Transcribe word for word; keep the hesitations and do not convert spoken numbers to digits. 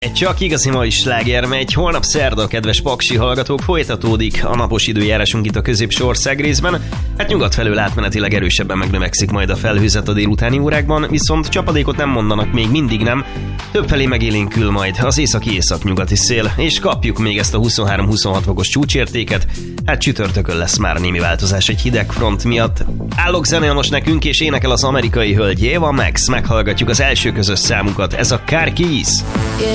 Egy csak igazi mai sláger megy, holnap szerda, kedves paksi hallgatók, folytatódik a napos időjárásunk itt a középső ország részben. Hát nyugat felől átmenetileg erősebben megnövekszik majd a felhőzet a délutáni órákban, viszont csapadékot nem mondanak, még mindig nem. Többfelé megélénkül majd az északi északnyugati szél, és kapjuk még ezt a huszonhárom-huszonhat fokos csúcsértéket. Hát csütörtökön lesz már némi változás egy hideg front miatt. Állok zenejanos nekünk, és énekel az amerikai hölgy Eva Max, meghallgatjuk az első közös számukat, ez a Car Keys.